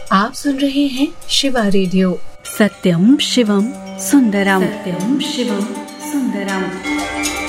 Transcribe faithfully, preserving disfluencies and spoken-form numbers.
आप सुन रहे हैं शिवा रेडियो। सत्यम शिवम सुंदरम। सत्यम शिवम सुंदरम।